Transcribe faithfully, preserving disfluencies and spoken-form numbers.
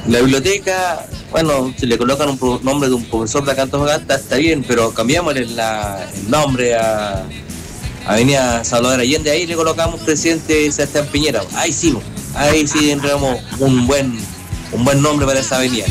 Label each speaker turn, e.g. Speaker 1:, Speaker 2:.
Speaker 1: La biblioteca, bueno, si le colocan un pro- nombre de un profesor de acá Antofagasta, está bien, pero cambiámosle la, el nombre a Avenida Salvador Allende, ahí le colocamos presidente Sebastián Piñera. Ahí sí, ahí sí entramos un buen, un buen nombre para esa avenida.